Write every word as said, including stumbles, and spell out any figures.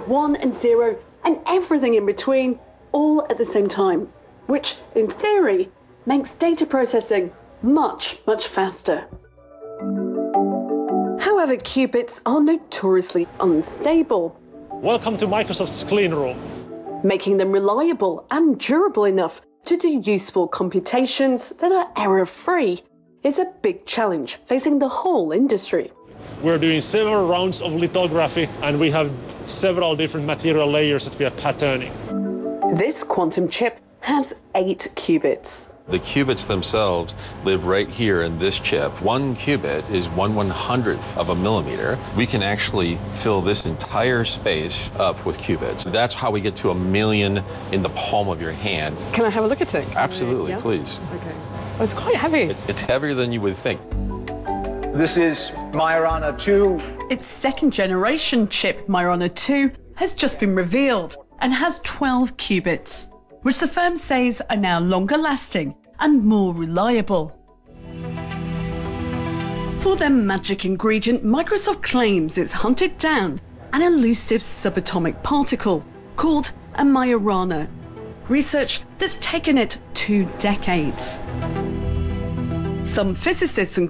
one and zero and everything in between, all at the same time, which, in theory, makes data processing much, much faster. However, qubits are notoriously unstable. Welcome to Microsoft's clean room. Making them reliable and durable enough to do useful computations that are error-free is a big challenge facing the whole industry. We're doing several rounds of lithography, and we have several different material layers that we are patterning. This quantum chip has eight qubits. The qubits themselves live right here in this chip. One qubit is one one hundredth of a millimeter. We can actually fill this entire space up with qubits. That's how we get to a million in the palm of your hand. Can I have a look at it? Absolutely, yeah? please. Okay. Oh, it's quite heavy. It, it's heavier than you would think. This is Majorana two. Its second-generation chip, Majorana two, has just been revealed and has twelve qubits, which the firm says are now longer-lasting and more reliable. For their magic ingredient, Microsoft claims it's hunted down an elusive subatomic particle called a Majorana, research that's taken it two decades. Some physicists and